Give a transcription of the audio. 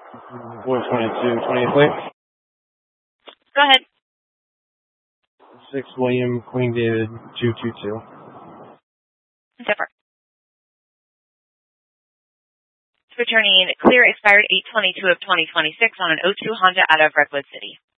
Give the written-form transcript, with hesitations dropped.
422, 20th plate. Go ahead. 6 William, Queen David, 222. Zipper. Returning clear expired 8/22 of 2026 on an O2 Honda out of Redwood City.